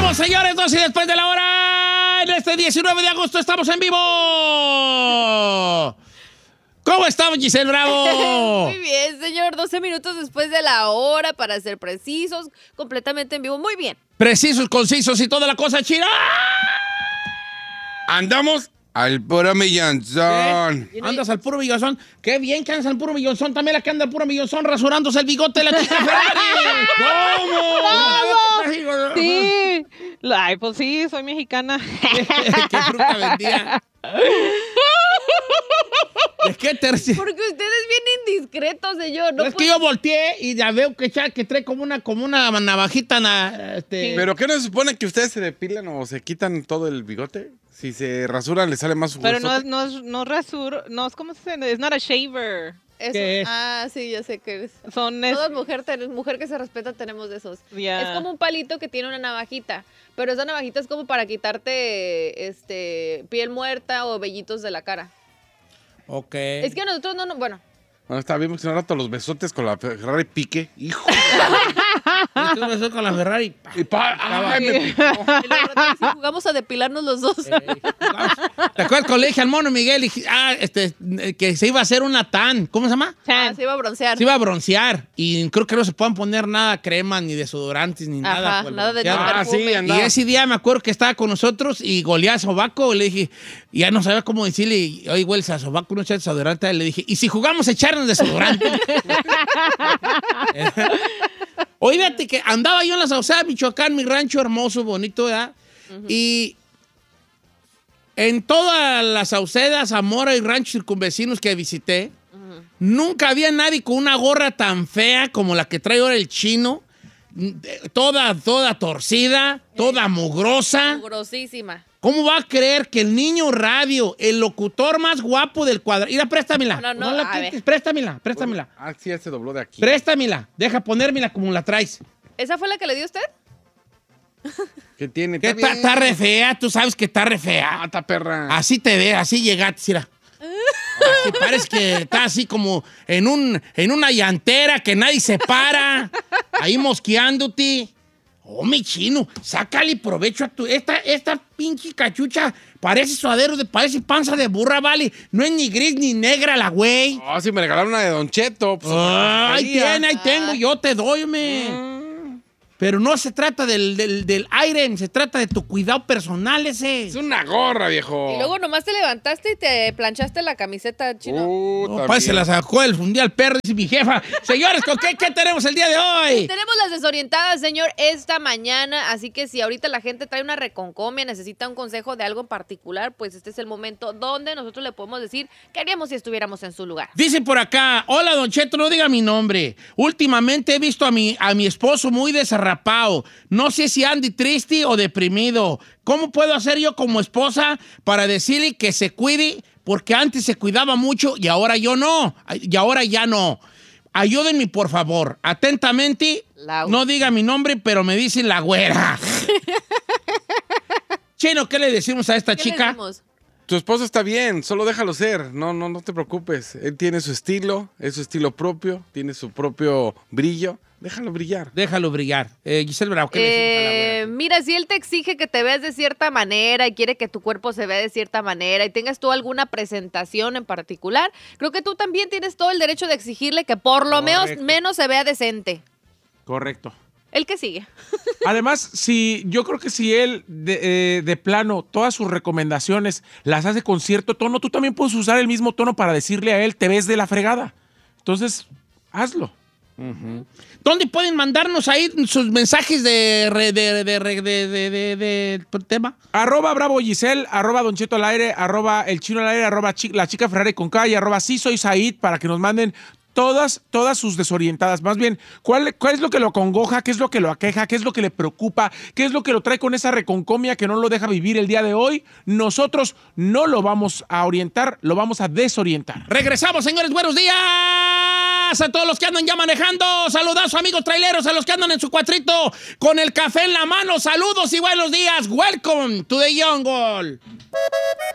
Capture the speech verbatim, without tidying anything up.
Vamos, señores, dos y después de la hora. En este diecinueve de agosto estamos en vivo. ¿Cómo estamos, Giselle Bravo? Muy bien, señor. doce minutos después de la hora, para ser precisos, completamente en vivo. Muy bien. Precisos, concisos y toda la cosa chida. Andamos al puro millonzón. ¿Eh? Andas al puro millonzón. Qué bien que andas al puro millonzón. También la que anda al puro millonzón rasurándose el bigote de la chica Ferrari. ¿Cómo? ¿Cómo? Sí. Ay, pues sí, soy mexicana. ¿Qué fruta vendía? ¿Es que terci... Porque usted es bien indiscreto, señor. No es puede... que yo volteé y ya veo que, que trae como una, como una navajita. Na, este... ¿Pero qué no se supone que ustedes se depilan o se quitan todo el bigote? Si se rasuran, le sale más Pero no es, no es, no rasuro, no es como se dice, es not a shaver. Eso. ¿Qué es? Ah, sí, ya sé que es. Son es... Toda mujer, mujer que se respeta tenemos de esos. Yeah. Es como un palito que tiene una navajita, pero esa navajita es como para quitarte este piel muerta o vellitos de la cara. Ok. Es que nosotros no, no bueno. Bueno, está bien porque rato los besotes con la Ferrari Pique. Hijo. Yo me beso con la Ferrari. Y pa... Ay, me picó. Y la verdad es que sí, jugamos a depilarnos los dos. Eh, ¿Te acuerdas cuando le dije al mono Miguel y, ah, este, que se iba a hacer una tan? ¿Cómo se llama? Ah, se iba a broncear. Se iba a broncear. Y creo que no se pueden poner nada, crema, ni desodorantes, ni Ajá, nada. nada de Ah, sí, Y andaba. ese día me acuerdo que estaba con nosotros y golía a Sobaco. Y le dije, y ya no sabía cómo decirle, oye, güey, a Sobaco no echa desodorante. Y le dije, ¿y si jugamos a echarnos desodorante? Oye, fíjate que andaba yo en la Sauceda, Michoacán, mi rancho hermoso, bonito, ¿verdad? Uh-huh. Y en todas las Saucedas, Zamora y ranchos circunvecinos que visité, uh-huh, nunca había nadie con una gorra tan fea como la que trae ahora el chino. Toda, toda torcida, toda mugrosa. Mugrosísima. ¿Cómo va a creer que el niño radio, el locutor más guapo del cuadro... Mira, préstamela. No, no, no la a quites, ver. préstamela, préstamela. Ah, sí, ya se dobló de aquí. Préstamela. Deja ponérmela como la traes. ¿Esa fue la que le dio usted? ¿Qué tiene? Que está, está re fea, tú sabes que está re fea. Ah, está perra. Así te ve, así llegaste, mira. Así parece que está así como en, un, en una llantera que nadie se para, ahí mosqueándote. Oh, mi chino, sácale provecho a tu... Esta, esta pinche cachucha parece suadero, de, parece panza de burra, vale. No es ni gris ni negra la güey. Ah, oh, sí, me regalaron una de Don Cheto. Pues, ah, ahí tiene, ahí ah. tengo, yo te doy, me. Mm. Pero no se trata del, del, del aire, se trata de tu cuidado personal ese. Es una gorra, viejo. Y luego nomás te levantaste y te planchaste la camiseta, chino. Uh, no, pues se la sacó el fundial perro, dice mi jefa. Señores, ¿con qué, qué tenemos el día de hoy? Tenemos las desorientadas, señor, esta mañana. Así que si ahorita la gente trae una reconcomia, necesita un consejo de algo en particular, pues este es el momento donde nosotros le podemos decir qué haríamos si estuviéramos en su lugar. Dicen por acá, hola, Don Cheto, no diga mi nombre. Últimamente he visto a mi, a mi esposo muy desarrapado. No sé si ande triste o deprimido. ¿Cómo puedo hacer yo como esposa para decirle que se cuide? Porque antes se cuidaba mucho y ahora yo no. Y ahora ya no. Ayúdenme, por favor. Atentamente, la... no diga mi nombre, pero me dicen la güera. Chino, ¿qué le decimos a esta ¿Qué chica? le decimos? Tu esposo está bien, solo déjalo ser. No, no, no te preocupes. Él tiene su estilo, es su estilo propio, tiene su propio brillo. Déjalo brillar. Déjalo brillar. Eh, Giselle Bravo, ¿qué eh, le decimos a la güera? Mira, si él te exige que te veas de cierta manera y quiere que tu cuerpo se vea de cierta manera y tengas tú alguna presentación en particular, creo que tú también tienes todo el derecho de exigirle que por lo menos, menos se vea decente. Correcto. ¿El que sigue? Además, si yo creo que si él de, eh, de plano todas sus recomendaciones las hace con cierto tono, tú también puedes usar el mismo tono para decirle a él, te ves de la fregada. Entonces, hazlo. Uh-huh. ¿Dónde pueden mandarnos ahí sus mensajes de, de, de, de, de, de, de, de, de tema? Arroba Bravo Giselle, arroba Don Cheto al aire, arroba El Chino al aire, arroba chi, La Chica Ferrari con K y arroba Sí Soy Said para que nos manden todas, todas sus desorientadas. Más bien, ¿cuál, ¿cuál es lo que lo acongoja? ¿Qué es lo que lo aqueja? ¿Qué es lo que le preocupa? ¿Qué es lo que lo trae con esa reconcomia que no lo deja vivir el día de hoy? Nosotros no lo vamos a orientar, lo vamos a desorientar. Regresamos, señores, buenos días a todos los que andan ya manejando. Saludazo, amigos traileros, a los que andan en su cuatrito con el café en la mano. Saludos y buenos días. Welcome to the jungle.